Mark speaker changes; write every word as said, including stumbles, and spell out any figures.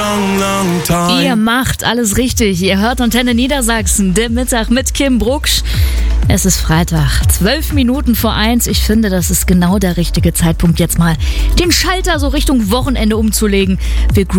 Speaker 1: long, long time.
Speaker 2: Ihr macht alles richtig. Ihr hört Antenne Niedersachsen, der Mittag mit Kim Brucksch. Es ist Freitag, zwölf Minuten vor eins. Ich finde, das ist genau der richtige Zeitpunkt, jetzt mal den Schalter so Richtung Wochenende umzulegen. Wir